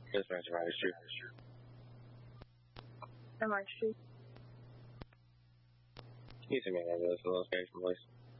Dispatch Rider Street. MR Street. Can you send me an address to the location, please?